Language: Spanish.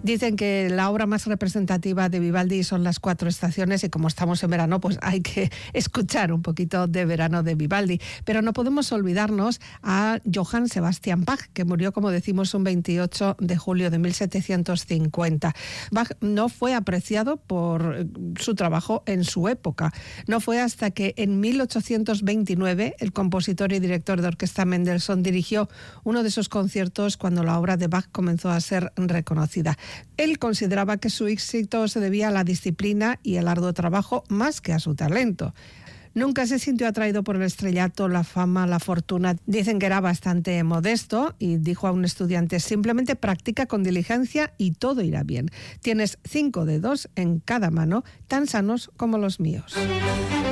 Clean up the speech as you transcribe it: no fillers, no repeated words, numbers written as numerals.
Dicen que la obra más representativa de Vivaldi son las 4 estaciones y como estamos en verano, pues hay que escuchar un poquito de verano de Vivaldi. Pero no podemos olvidarnos a Johann Sebastian Bach, que murió, como decimos, un 28 de julio de 1750. Bach no fue apreciado por su trabajo en su época. No fue hasta que en 1829 el compositor y director de orquesta Mendelssohn dirigió uno de esos conciertos cuando la obra de Bach comenzó a ser reconocida. Él consideraba que su éxito se debía a la disciplina y el arduo trabajo más que a su talento. Nunca se sintió atraído por el estrellato, la fama, la fortuna. Dicen que era bastante modesto y dijo a un estudiante: simplemente practica con diligencia y todo irá bien. Tienes 5 dedos en cada mano, tan sanos como los míos.